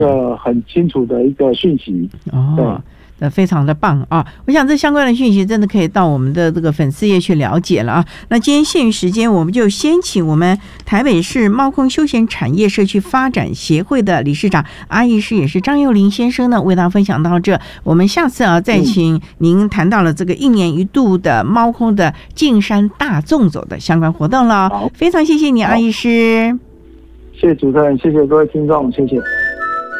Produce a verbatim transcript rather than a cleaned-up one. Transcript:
个很清楚的一个讯息。 哦。呃，非常的棒啊！我想这相关的讯息真的可以到我们的这个粉丝页去了解了啊。那今天限于时间，我们就先请我们台北市猫空休闲产业社区发展协会的理事长阿义师，也是张幼霖先生呢，为大家分享到这。我们下次啊，再请您谈到了这个一年一度的猫空的进山大纵走的相关活动了。非常谢谢你，阿义师。 谢谢主持人，谢谢各位听众，谢谢。